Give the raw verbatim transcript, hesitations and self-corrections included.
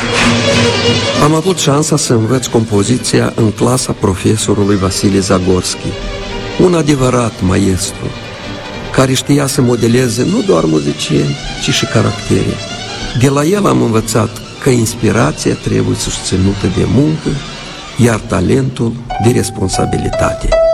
Am avut șansa să învăț compoziția în clasa profesorului Vasile Zagorski, un adevărat maestru, care știa să modeleze nu doar muzicieni, ci și caractere. De la el am învățat că inspirația trebuie susținută de muncă, iar talentul de responsabilitate.